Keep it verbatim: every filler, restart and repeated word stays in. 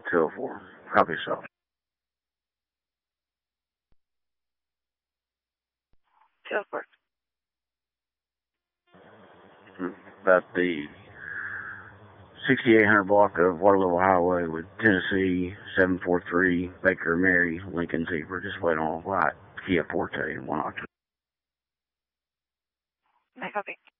two oh four. Copy yourself. two oh four. About the sixty-eight hundred block of Waterloo Highway with Tennessee seven four three Baker Mary Lincoln Zebra. Just waiting on a white Kia Forte in one octave. I copy.